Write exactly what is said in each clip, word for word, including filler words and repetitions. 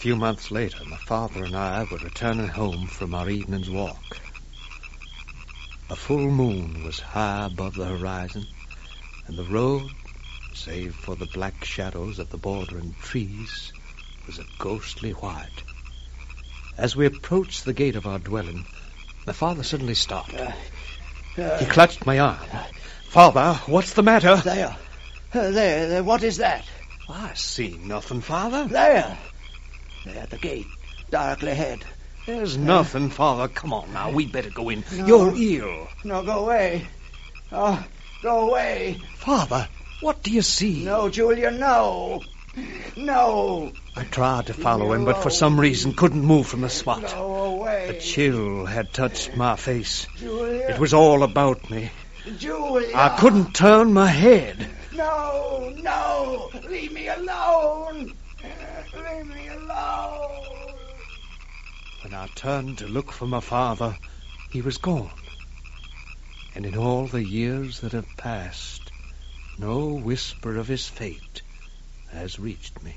few months later, my father and I were returning home from our evening's walk. A full moon was high above the horizon, and the road, save for the black shadows of the bordering trees, was a ghostly white. As we approached the gate of our dwelling, my father suddenly stopped. Uh, uh, he clutched my arm. Father, what's the matter? There. Uh, there, there. What is that? I see nothing, Father. There. There at the gate, directly ahead. There's nothing, Father. Come on now, we'd better go in. No. You're ill. No, go away. Oh, go away. Father, what do you see? No, Julian, no. No. I tried to follow him, but for some reason couldn't move from the spot. Go away. A chill had touched my face. Julian. It was all about me. Julian. I couldn't turn my head. No, no. Leave me alone. Leave me alone. When I turned to look for my father, he was gone. And in all the years that have passed, no whisper of his fate has reached me.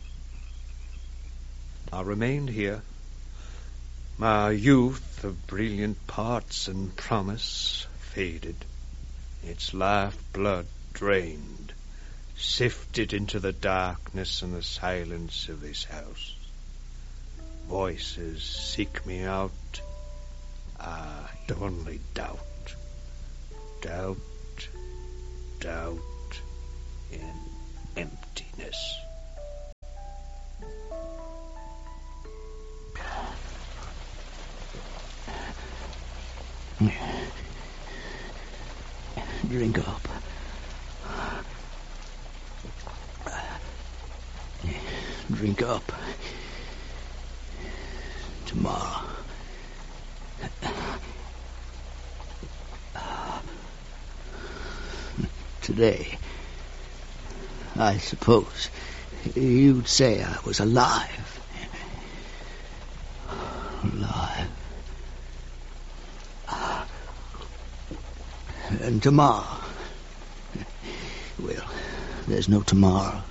I remained here, my youth of brilliant parts and promise faded, its life blood drained, sifted into the darkness and the silence of this house. Voices seek me out. I only doubt, doubt, doubt in emptiness. Drink up. Drink up. Tomorrow. Today, I suppose you'd say I was alive. Alive. And tomorrow, well, there's no tomorrow.